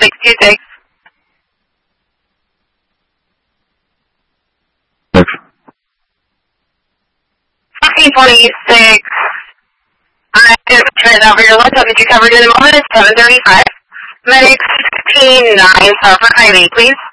626. 1426. I just turned over your look. Did you cover in a moment? It's 735. Medic 16-9, for highway, please.